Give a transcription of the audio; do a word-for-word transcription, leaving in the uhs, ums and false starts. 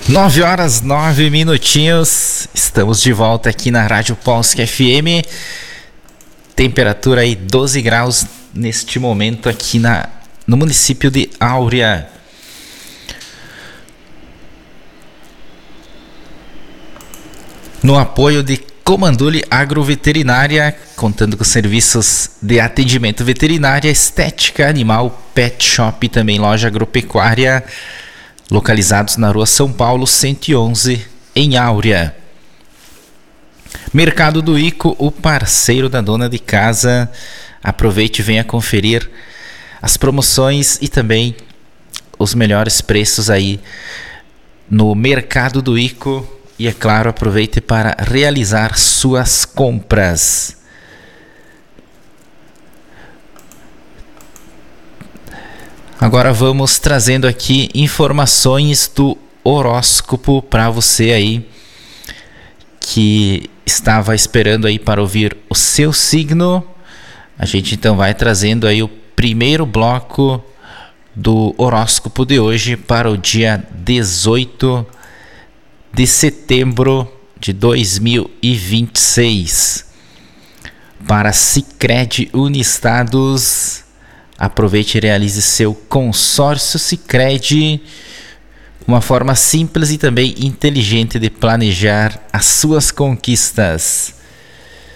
Nove horas, nove minutinhos. Estamos de volta aqui na Rádio Polsk F M. Temperatura aí doze graus neste momento aqui na, no município de Áurea. No apoio de Comandule Agroveterinária, contando com serviços de atendimento veterinário, estética animal, pet shop e também loja agropecuária, localizados na rua São Paulo cento e onze, em Áurea. Mercado do Ico, o parceiro da dona de casa. Aproveite e venha conferir as promoções e também os melhores preços aí no Mercado do Ico. E é claro, aproveite para realizar suas compras. Agora vamos trazendo aqui informações do horóscopo para você aí que estava esperando aí para ouvir o seu signo. A gente então vai trazendo aí o primeiro bloco do horóscopo de hoje para o dia dezoito de setembro de dois mil e vinte e seis. Para Sicredi Uniestados, aproveite e realize seu consórcio Sicredi, uma forma simples e também inteligente de planejar as suas conquistas.